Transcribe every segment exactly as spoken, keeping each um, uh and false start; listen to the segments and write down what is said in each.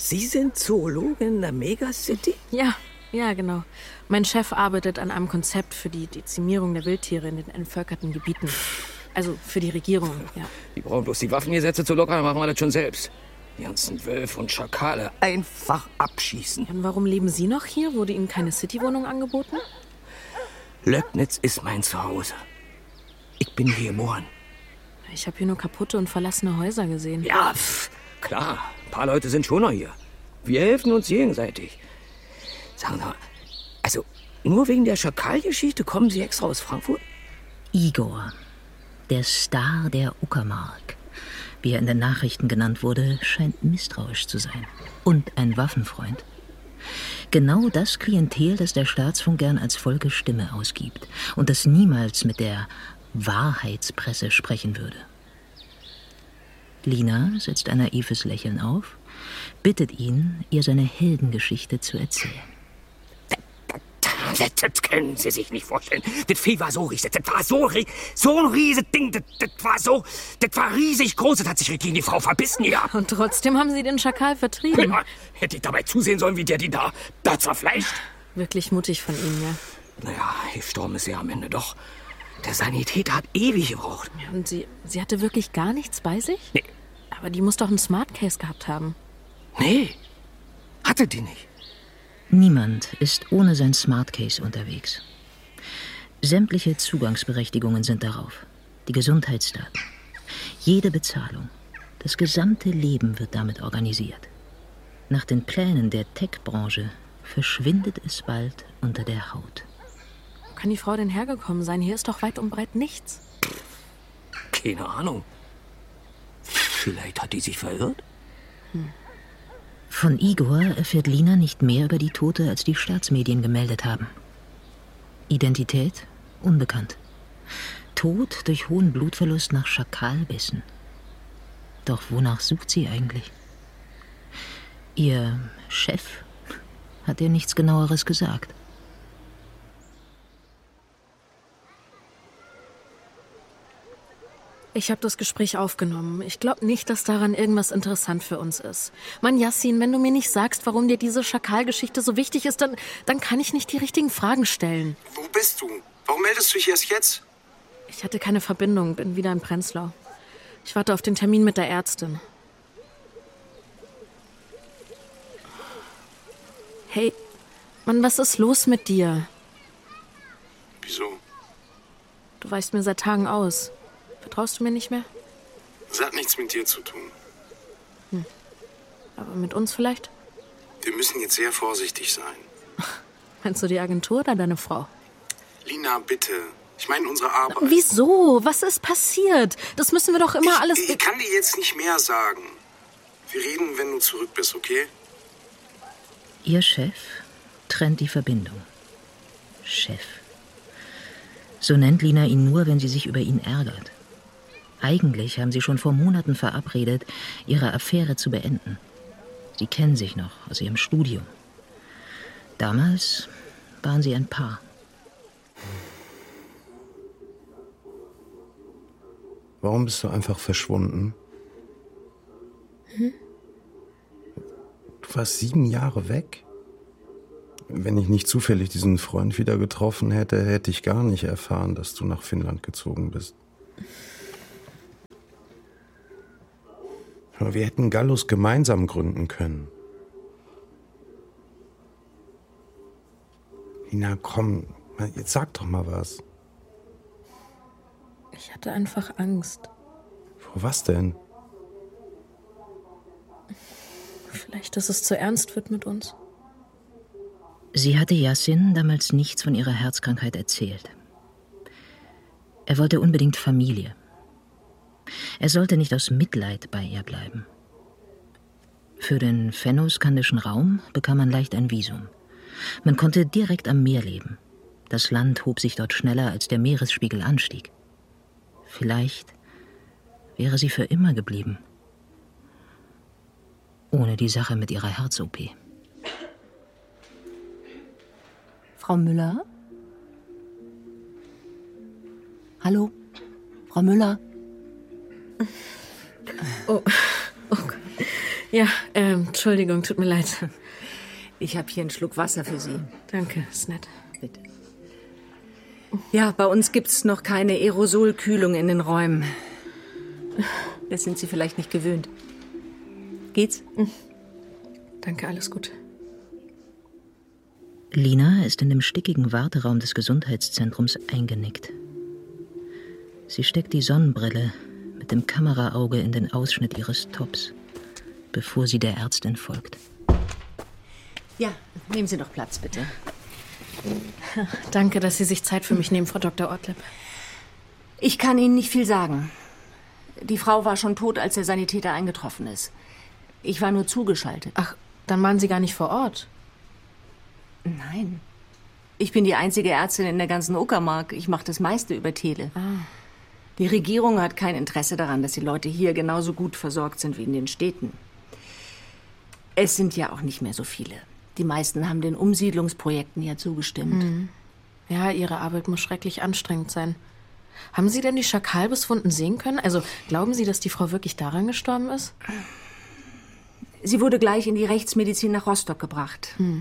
Sie sind Zoologin in der Megacity? Ja, ja, genau. Mein Chef arbeitet an einem Konzept für die Dezimierung der Wildtiere in den entvölkerten Gebieten. Also für die Regierung, ja. Die brauchen bloß die Waffengesetze zu lockern, dann machen wir das schon selbst. Die ganzen Wölfe und Schakale einfach abschießen. Und warum leben Sie noch hier? Wurde Ihnen keine Citywohnung angeboten? Löcknitz ist mein Zuhause. Ich bin hier geboren. Ich habe hier nur kaputte und verlassene Häuser gesehen. Ja, pff, klar. Ein paar Leute sind schon noch hier. Wir helfen uns gegenseitig. Sagen Sie mal, also nur wegen der Schakalgeschichte kommen Sie extra aus Frankfurt? Igor, der Star der Uckermark, wie er in den Nachrichten genannt wurde, scheint misstrauisch zu sein. Und ein Waffenfreund. Genau das Klientel, das der Staatsfunk gern als Volksstimme ausgibt und das niemals mit der Wahrheitspresse sprechen würde. Lina setzt ein naives Lächeln auf, bittet ihn, ihr seine Heldengeschichte zu erzählen. Das, das können Sie sich nicht vorstellen. Das Vieh war so riesig, das war so, so ein riesiges Ding, das, das war so, das war riesig groß, das hat sich richtig in die Frau verbissen, ja. Und trotzdem haben Sie den Schakal vertrieben. Ja, hätte ich dabei zusehen sollen, wie der die da, da zerfleischt. Wirklich mutig von Ihnen, ja. Naja, gestorben ist er am Ende doch. Der Sanitäter hat ewig gebraucht. Ja, und sie, sie hatte wirklich gar nichts bei sich? Nee. Aber die muss doch einen Smartcase gehabt haben. Nee, hatte die nicht. Niemand ist ohne sein Smartcase unterwegs. Sämtliche Zugangsberechtigungen sind darauf. Die Gesundheitsdaten. Jede Bezahlung. Das gesamte Leben wird damit organisiert. Nach den Plänen der Tech-Branche verschwindet es bald unter der Haut. Wo kann die Frau denn hergekommen sein? Hier ist doch weit und breit nichts. Keine Ahnung. Vielleicht hat die sich verirrt? Hm. Von Igor erfährt Lina nicht mehr über die Tote, als die Staatsmedien gemeldet haben. Identität unbekannt. Tod durch hohen Blutverlust nach Schakalbissen. Doch wonach sucht sie eigentlich? Ihr Chef hat ihr nichts Genaueres gesagt. Ich habe das Gespräch aufgenommen. Ich glaube nicht, dass daran irgendwas interessant für uns ist. Mann, Yassin, wenn du mir nicht sagst, warum dir diese Schakalgeschichte so wichtig ist, dann, dann kann ich nicht die richtigen Fragen stellen. Wo bist du? Warum meldest du dich erst jetzt? Ich hatte keine Verbindung, bin wieder in Prenzlau. Ich warte auf den Termin mit der Ärztin. Hey, Mann, was ist los mit dir? Wieso? Du weichst mir seit Tagen aus. Vertraust du mir nicht mehr? Das hat nichts mit dir zu tun. Hm. Aber mit uns vielleicht? Wir müssen jetzt sehr vorsichtig sein. Meinst du die Agentur oder deine Frau? Lina, bitte. Ich meine unsere Arbeit. Wieso? Was ist passiert? Das müssen wir doch immer ich, alles... Ich kann dir jetzt nicht mehr sagen. Wir reden, wenn du zurück bist, okay? Ihr Chef trennt die Verbindung. Chef. So nennt Lina ihn nur, wenn sie sich über ihn ärgert. Eigentlich haben sie schon vor Monaten verabredet, ihre Affäre zu beenden. Sie kennen sich noch aus ihrem Studium. Damals waren sie ein Paar. Warum bist du einfach verschwunden? Hm? Du warst sieben Jahre weg. Wenn ich nicht zufällig diesen Freund wieder getroffen hätte, hätte ich gar nicht erfahren, dass du nach Finnland gezogen bist. Aber wir hätten Gallus gemeinsam gründen können. Lina, komm, jetzt sag doch mal was. Ich hatte einfach Angst. Vor was denn? Vielleicht, dass es zu ernst wird mit uns. Sie hatte Yassin damals nichts von ihrer Herzkrankheit erzählt. Er wollte unbedingt Familie. Er sollte nicht aus Mitleid bei ihr bleiben. Für den fennoskandischen Raum bekam man leicht ein Visum. Man konnte direkt am Meer leben. Das Land hob sich dort schneller, als der Meeresspiegel anstieg. Vielleicht wäre sie für immer geblieben. Ohne die Sache mit ihrer Herz-O P. Frau Müller? Hallo? Frau Müller? Oh, oh Gott. Ja, ähm, Entschuldigung, tut mir leid. Ich habe hier einen Schluck Wasser für Sie. Danke, ist nett. Bitte. Ja, bei uns gibt's noch keine Aerosolkühlung in den Räumen. Das sind Sie vielleicht nicht gewöhnt. Geht's? Danke, alles gut. Lina ist in dem stickigen Warteraum des Gesundheitszentrums eingenickt. Sie steckt die Sonnenbrille mit dem Kameraauge in den Ausschnitt ihres Tops, bevor sie der Ärztin folgt. Ja, nehmen Sie doch Platz, bitte. Danke, dass Sie sich Zeit für mich nehmen, Frau Doktor Ortlieb. Ich kann Ihnen nicht viel sagen. Die Frau war schon tot, als der Sanitäter eingetroffen ist. Ich war nur zugeschaltet. Ach, dann waren Sie gar nicht vor Ort? Nein. Ich bin die einzige Ärztin in der ganzen Uckermark. Ich mache das meiste über Tele. Ah. Die Regierung hat kein Interesse daran, dass die Leute hier genauso gut versorgt sind wie in den Städten. Es sind ja auch nicht mehr so viele. Die meisten haben den Umsiedlungsprojekten ja zugestimmt. Mhm. Ja, Ihre Arbeit muss schrecklich anstrengend sein. Haben Sie denn die Schakalbisswunden sehen können? Also glauben Sie, dass die Frau wirklich daran gestorben ist? Sie wurde gleich in die Rechtsmedizin nach Rostock gebracht. Hm.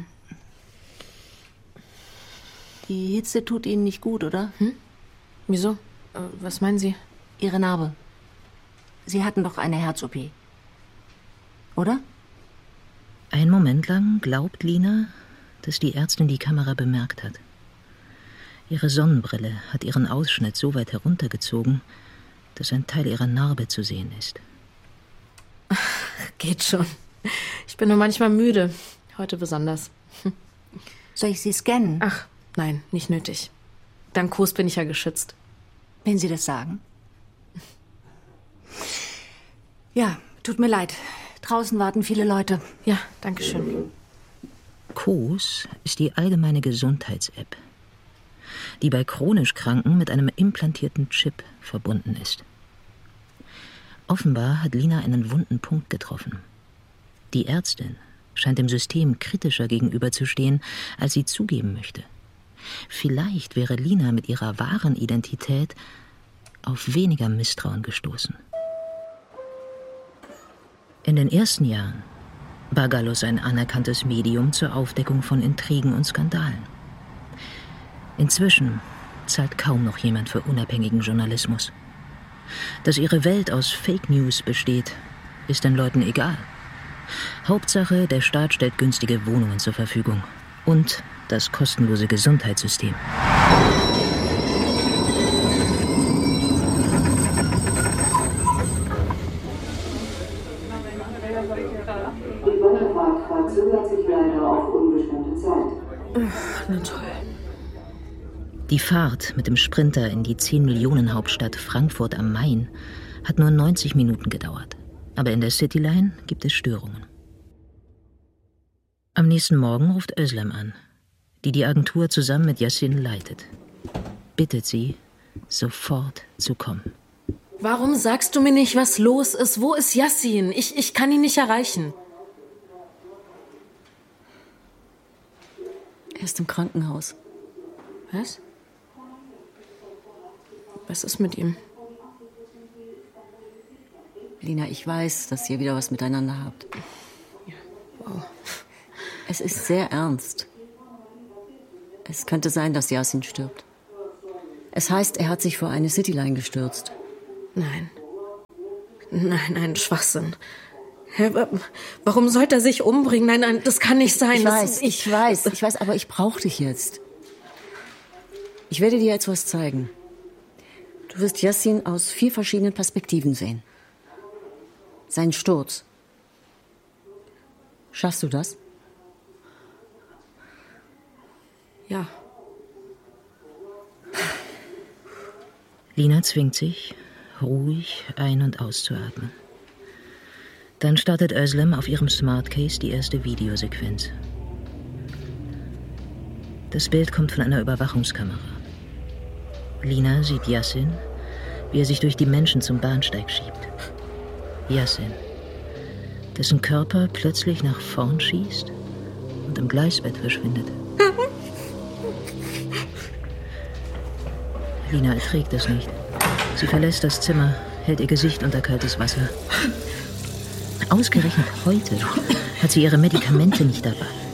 Die Hitze tut Ihnen nicht gut, oder? Hm? Wieso? Äh, was meinen Sie? Ihre Narbe. Sie hatten doch eine Herz-O P. Oder? Einen Moment lang glaubt Lina, dass die Ärztin die Kamera bemerkt hat. Ihre Sonnenbrille hat ihren Ausschnitt so weit heruntergezogen, dass ein Teil ihrer Narbe zu sehen ist. Ach, geht schon. Ich bin nur manchmal müde. Heute besonders. Soll ich Sie scannen? Ach, nein, nicht nötig. Dank Kos bin ich ja geschützt. Wenn Sie das sagen. Ja, tut mir leid. Draußen warten viele Leute. Ja, danke schön. Kos ist die allgemeine Gesundheits-App, die bei chronisch Kranken mit einem implantierten Chip verbunden ist. Offenbar hat Lina einen wunden Punkt getroffen. Die Ärztin scheint dem System kritischer gegenüberzustehen, als sie zugeben möchte. Vielleicht wäre Lina mit ihrer wahren Identität auf weniger Misstrauen gestoßen. In den ersten Jahren war Gallus ein anerkanntes Medium zur Aufdeckung von Intrigen und Skandalen. Inzwischen zahlt kaum noch jemand für unabhängigen Journalismus. Dass ihre Welt aus Fake News besteht, ist den Leuten egal. Hauptsache, der Staat stellt günstige Wohnungen zur Verfügung und das kostenlose Gesundheitssystem. Die Weiterfahrt verzögert sich leider auf unbestimmte Zeit. Na toll. Die Fahrt mit dem Sprinter in die zehn Millionen Hauptstadt Frankfurt am Main hat nur neunzig Minuten gedauert. Aber in der Cityline gibt es Störungen. Am nächsten Morgen ruft Özlem an, die die Agentur zusammen mit Yasin leitet. Bittet sie, sofort zu kommen. Warum sagst du mir nicht, was los ist? Wo ist Yasin? Ich, ich kann ihn nicht erreichen. Er ist im Krankenhaus. Was? Was ist mit ihm? Lina, ich weiß, dass ihr wieder was miteinander habt. Ja, wow. Es ist sehr ernst. Es könnte sein, dass Yasin stirbt. Es heißt, er hat sich vor eine Cityline gestürzt. Nein. Nein, nein, Schwachsinn. Hä, warum sollte er sich umbringen? Nein, nein, das kann nicht sein. Ich das weiß, ist, ich weiß, ich weiß, aber ich brauche dich jetzt. Ich werde dir jetzt was zeigen. Du wirst Yasin aus vier verschiedenen Perspektiven sehen. Sein Sturz. Schaffst du das? Ja. Lina zwingt sich, ruhig ein- und auszuatmen. Dann startet Özlem auf ihrem Smartcase die erste Videosequenz. Das Bild kommt von einer Überwachungskamera. Lina sieht Yasin, wie er sich durch die Menschen zum Bahnsteig schiebt. Yasin, dessen Körper plötzlich nach vorn schießt und im Gleisbett verschwindet. Lina erträgt es nicht. Sie verlässt das Zimmer, hält ihr Gesicht unter kaltes Wasser. Ausgerechnet heute hat sie ihre Medikamente nicht dabei.